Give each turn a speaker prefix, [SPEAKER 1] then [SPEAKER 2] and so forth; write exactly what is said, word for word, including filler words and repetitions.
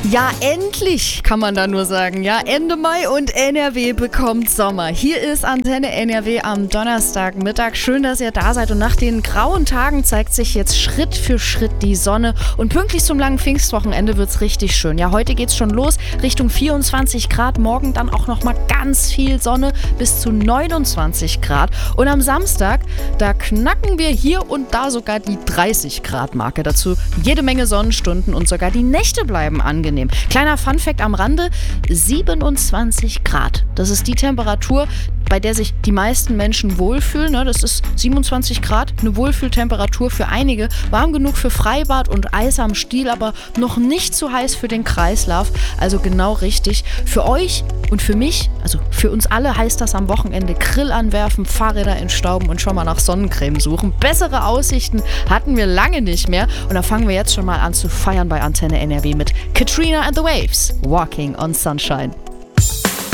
[SPEAKER 1] Ja, endlich kann man da nur sagen. Ja, Ende Mai und N R W bekommt Sommer. Hier ist Antenne N R W am Donnerstagmittag. Schön, dass ihr da seid. Und nach den grauen Tagen zeigt sich jetzt Schritt für Schritt die Sonne. Und pünktlich zum langen Pfingstwochenende wird's richtig schön. Ja, heute geht's schon los Richtung vierundzwanzig Grad. Morgen dann auch noch mal ganz viel Sonne bis zu neunundzwanzig Grad. Und am Samstag, da knacken wir hier und da sogar die dreißig Grad Marke. Dazu jede Menge Sonnenstunden und sogar die Nächte bleiben angenehm. Kleiner Funfact am Rande, siebenundzwanzig Grad. Das ist die Temperatur, bei der sich die meisten Menschen wohlfühlen. Das ist siebenundzwanzig Grad, eine Wohlfühltemperatur für einige. Warm genug für Freibad und Eis am Stiel, aber noch nicht zu heiß für den Kreislauf. Also genau richtig. Für euch und für mich, also für uns alle, heißt das am Wochenende Grill anwerfen, Fahrräder entstauben und schon mal nach Sonnencreme suchen. Bessere Aussichten hatten wir lange nicht mehr. Und da fangen wir jetzt schon mal an zu feiern bei Antenne N R W mit Katrina and the Waves, Walking on Sunshine.